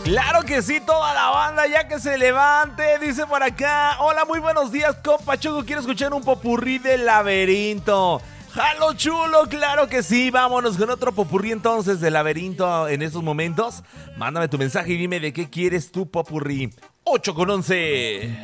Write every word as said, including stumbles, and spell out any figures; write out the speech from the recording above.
Claro que sí, toda la banda ya que se levante, dice por acá. Hola, muy buenos días, compa Choco, quiero escuchar un popurrí del Laberinto. ¡Jalo chulo! Claro que sí, vámonos con otro popurrí entonces del Laberinto en estos momentos. Mándame tu mensaje y dime de qué quieres tu popurrí. ocho con once.